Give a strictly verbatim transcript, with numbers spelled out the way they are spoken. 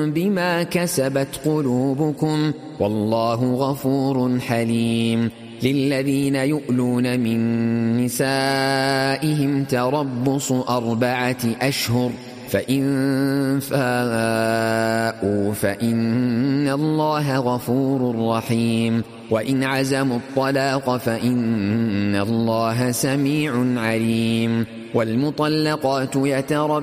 بما كسبت قلوبكم والله غفور حليم. للذين يؤلون من نسائهم تربص أربعة أشهر فإن فاءوا فإن الله غفور رحيم. وإن عزموا الطلاق فإن الله سميع عليم. والمطلقات يتربصن